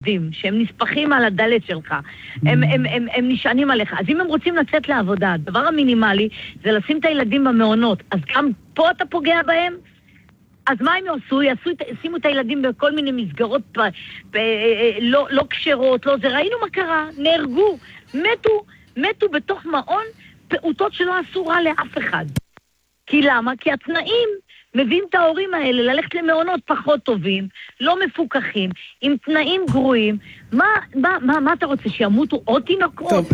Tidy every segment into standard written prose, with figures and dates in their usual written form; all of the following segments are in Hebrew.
עובדים, שהם נספחים על הדלת שלך, הם נשענים עליך. אז אם הם רוצים לצאת לעבודה, הדבר המינימלי זה לשים את הילדים במעונות. אז גם פה אתה פוגע בהם? אז מה הם יעשו? שימו את הילדים בכל מיני מסגרות לא כשרות, לא זה. ראינו מה קרה, נהרגו, מתו בתוך מעון פעוטות שלא עשו רע לאף אחד. כי למה? כי התנאים מביאים את ההורים האלה ללכת למעונות פחות טובים, לא מפוקחים, עם תנאים גרועים. מה אתה רוצה, שימותו עוד תינוקות? טוב,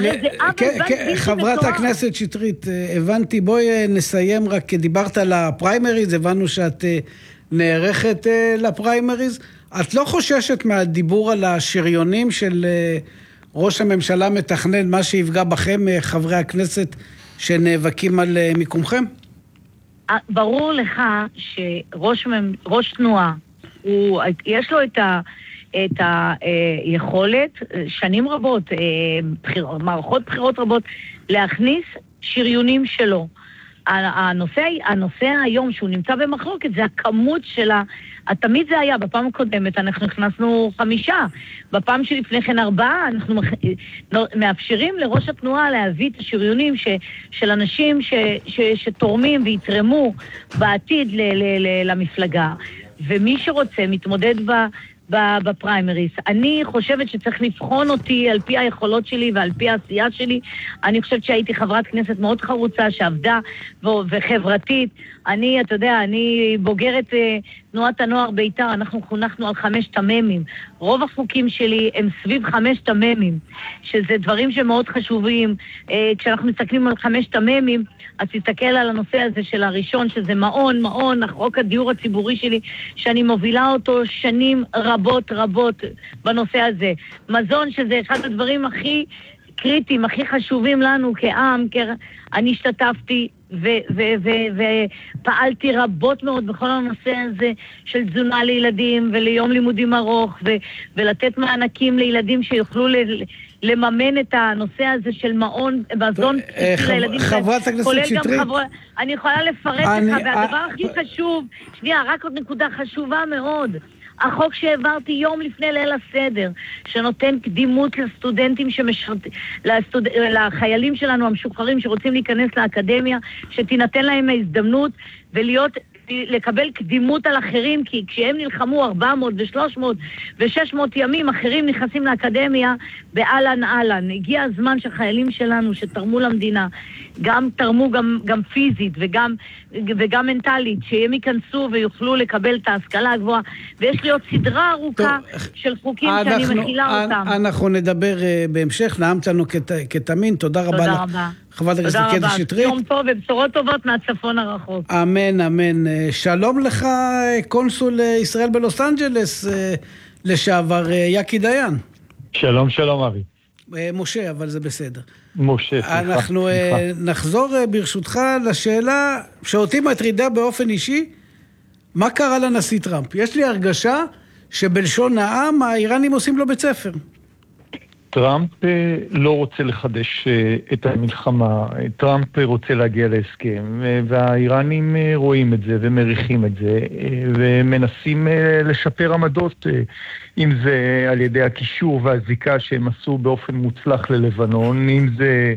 חברת הכנסת שטרית, הבנתי, בואי נסיים רק, דיברת על הפריימריז, הבנו שאת נערכת לפריימריז. את לא חוששת מהדיבור על השריונים של ראש הממשלה מתכנן, מה שיפגע בכם, חברי הכנסת שנאבקים על מיקומכם? ברור לך שראש תנועה, יש לו את היכולת, שנים רבות, מערכות בחירות רבות, להכניס שריונים שלו. הנושא היום שהוא נמצא במחלוקת זה הכמות שלה. תמיד זה היה, בפעם הקודמת אנחנו הכנסנו 5, בפעם שלפני כן 4, אנחנו מאפשרים לראש התנועה להביא את השריונים של אנשים שתורמים ויתרמו בעתיד למפלגה, ומי שרוצה מתמודד בפריימריס. אני חושבת שצריך לבחון אותי על פי היכולות שלי ועל פי העשייה שלי. אני חושבת שהייתי חברת כנסת מאוד חרוצה שעבדה וחברתית. אתה יודע, אני בוגרת תנועת הנוער בית"ר, אנחנו חונכנו על 5 תממים. רוב החוקים שלי הם סביב 5 תממים, שזה דברים שמאוד חשובים. כשאנחנו מסתכלים על 5 תממים, אז תסתכל על הנושא הזה של הראשון, שזה מעון, החוק הדיור הציבורי שלי, שאני מובילה אותו שנים רבות בנושא הזה. מזון, שזה אחד הדברים הכי קריטיים, הכי חשובים לנו כעם, אני השתתפתי ופעלתי רבות מאוד בכל הנושא הזה של תזונה לילדים וליום לימודים ארוך ולתת מענקים לילדים שיוכלו לממן את הנושא הזה של מעון, מזון לילדים. חברת הכנסת שטרית. אני יכולה לפרט לך, והדבר הכי חשוב, רק עוד נקודה חשובה מאוד, החוק שהעברתי יום לפני ליל הסדר, שנותן קדימות לסטודנטים לחיילים שלנו המשוחררים שרוצים להיכנס לאקדמיה, שתינתן להם ההזדמנות לקבל קדימות על אחרים, כי כשהם נלחמו 400 ו300 ו600 ימים, אחרים נכנסים לאקדמיה באלן. הגיע הזמן שהחיילים שלנו שתרמו למדינה, גם תרמו גם פיזית וגם מנטלית, שהם ייכנסו ויוכלו לקבל את ההשכלה הגבוהה, ויש לי עוד סדרה ארוכה של חוקים שאני מכילה אותם. אנחנו נדבר בהמשך, נעמת לנו כתמין, תודה רבה לך. חברת הכנסת קטי שטרית. יום טוב ובשורות טובות מהצפון הרחוק. אמן. שלום לך, קונסול ישראל בלוס אנג'לס לשעבר, יקי דיין. שלום אבי. משה, אבל זה בסדר. משה, סליחה. אנחנו נחזור ברשותך לשאלה שאותי מטרידה באופן אישי, מה קרה לנשיא טראמפ? יש לי הרגשה שבלשון העם האיראנים עושים לו בית ספר. טראמפ לא רוצה לחדש את המלחמה, טראמפ רוצה להגיע להסכם, והאיראנים רואים את זה ומריחים את זה, ומנסים לשפר עמדות, אם זה על ידי הקישור והזיקה שהם עשו באופן מוצלח ללבנון, אם זה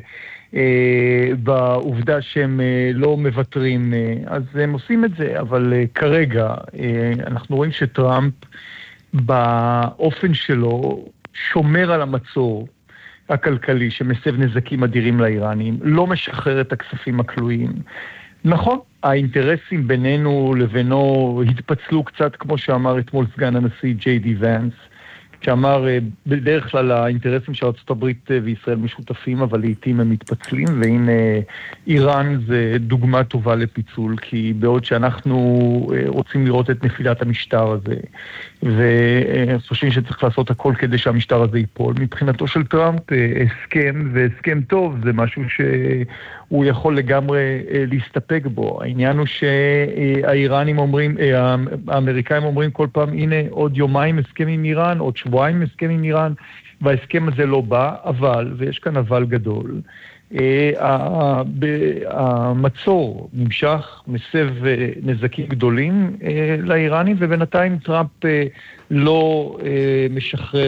בעובדה שהם לא מבטרים, אז הם עושים את זה, אבל כרגע אנחנו רואים שטראמפ באופן שלו שומר על המצור הכלכלי שמסב נזקים אדירים לאיראנים, לא משחרר את הכספים הכלואים. נכון, האינטרסים בינינו לבינו התפצלו קצת, כמו שאמר אתמול סגן הנשיא ג'יי די ונס, שאמר בדרך כלל האינטרסים של ארצות הברית וישראל משותפים, אבל לעתים הם מתפצלים, והנה איראן זה דוגמה טובה לפיצול, כי בעוד שאנחנו רוצים לראות את נפילת המשטר הזה, וחושבים שצריך לעשות הכל כדי שהמשטר הזה ייפול, מבחינתו של טראמפ הסכם, והסכם טוב זה משהו שהוא יכול לגמרי להסתפק בו. העניין הוא שהאיראנים אומרים, האמריקאים אומרים כל פעם, הנה עוד יומיים הסכם עם איראן, עוד שבועיים הסכם עם איראן, וההסכם הזה לא בא, אבל, ויש כאן אבל גדול, המצור נמשך, מסב נזקים גדולים לאיראנים, ובינתיים טראמפ לא משחרר